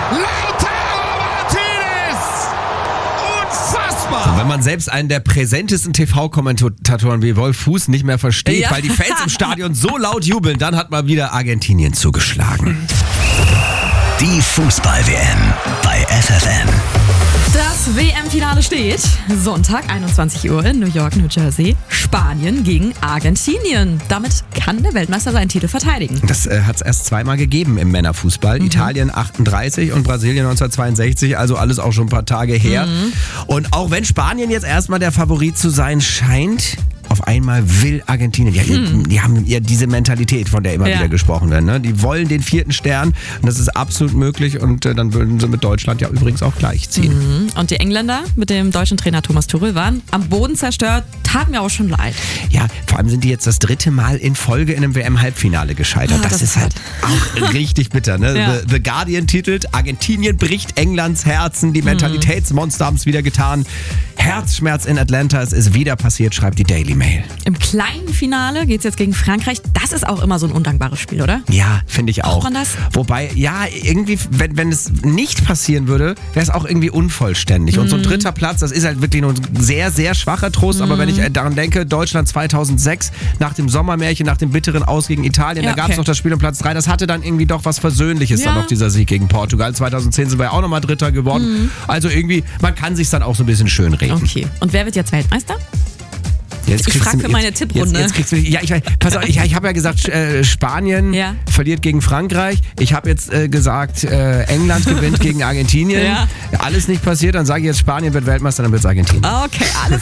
Lautaro Martinez! Unfassbar! Und wenn man selbst einen der präsentesten TV-Kommentatoren wie Wolf Fuß nicht mehr versteht, weil die Fans im Stadion so laut jubeln, dann hat mal wieder Argentinien zugeschlagen. Die Fußball-WM bei FFN. Das WM-Finale steht. Sonntag, 21 Uhr in New York, New Jersey. Spanien gegen Argentinien. Damit kann der Weltmeister seinen Titel verteidigen. Das hat es erst zweimal gegeben im Männerfußball. Italien 38 und Brasilien 1962, also alles auch schon ein paar Tage her. Und auch wenn Spanien jetzt erstmal der Favorit zu sein scheint, auf einmal will Argentinien, die haben ja diese Mentalität, von der immer wieder gesprochen wird. Ne? Die wollen den 4. Stern und das ist absolut möglich und dann würden sie mit Deutschland ja übrigens auch gleichziehen. Und die Engländer mit dem deutschen Trainer Thomas Tuchel waren am Boden zerstört, tat mir auch schon leid. Ja, vor allem sind die jetzt das 3. Mal in Folge in einem WM-Halbfinale gescheitert. Das ist halt auch richtig bitter. Ne? Ja. The Guardian titelt, Argentinien bricht Englands Herzen, die Mentalitätsmonster haben es wieder getan. Herzschmerz in Atlanta, es ist wieder passiert, schreibt die Daily Mail. Im kleinen Finale geht es jetzt gegen Frankreich. Das ist auch immer so ein undankbares Spiel, oder? Ja, finde ich auch. Braucht man das? Wobei, ja, irgendwie, wenn es nicht passieren würde, wäre es auch irgendwie unvollständig. Und so ein 3. Platz, das ist halt wirklich nur ein sehr, sehr schwacher Trost. Aber wenn ich daran denke, Deutschland 2006, nach dem Sommermärchen, nach dem bitteren Aus gegen Italien, da gab es noch das Spiel um Platz 3, das hatte dann irgendwie doch was Versöhnliches, dann noch dieser Sieg gegen Portugal. 2010 sind wir ja auch nochmal Dritter geworden. Also irgendwie, man kann sich dann auch so ein bisschen schön reden. Okay. Und wer wird jetzt Weltmeister? Jetzt Ich frage für meine Tipprunde. Jetzt kriegst du, ja, pass auf, ich habe ja gesagt, Spanien verliert gegen Frankreich. Ich habe jetzt gesagt, England gewinnt gegen Argentinien. Alles nicht passiert, dann sage ich jetzt, Spanien wird Weltmeister, dann wird es Argentinien. Okay, alles